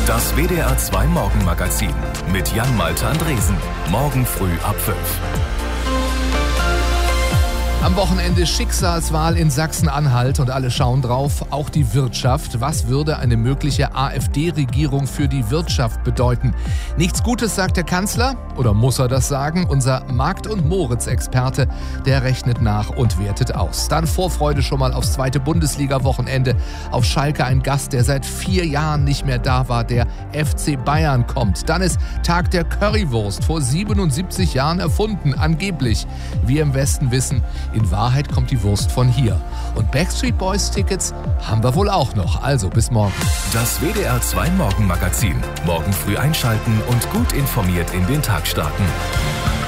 Das WDR 2 Morgenmagazin mit Jan-Malte Andresen. Morgen früh ab 5. Am Wochenende Schicksalswahl in Sachsen-Anhalt und alle schauen drauf, auch die Wirtschaft. Was würde eine mögliche AfD-Regierung für die Wirtschaft bedeuten? Nichts Gutes, sagt der Kanzler, oder muss er das sagen? Unser Markt- und Moritz-Experte, der rechnet nach und wertet aus. Dann Vorfreude schon mal aufs zweite Bundesliga-Wochenende. Auf Schalke ein Gast, der seit 4 Jahren nicht mehr da war, der FC Bayern kommt. Dann ist Tag der Currywurst, vor 77 Jahren erfunden, angeblich. Wir im Westen wissen, in Wahrheit kommt die Wurst von hier. Und Backstreet Boys Tickets haben wir wohl auch noch. Also bis morgen. Das WDR 2 Morgenmagazin. Morgen früh einschalten und gut informiert in den Tag starten.